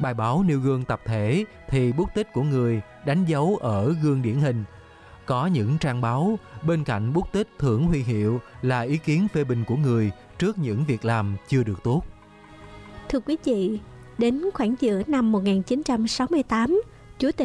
Bài báo nêu gương tập thể thì bút tích của người đánh dấu ở gương điển hình. Có những trang báo bên cạnh bút tích thưởng huy hiệu là ý kiến phê bình của người trước những việc làm chưa được tốt. Thưa quý vị, đến khoảng giữa năm 1968,